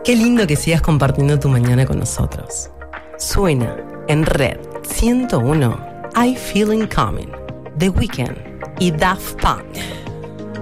Qué lindo que sigas compartiendo tu mañana con nosotros. Suena en Red 101 I Feeling Coming, The Weeknd y Daft Punk.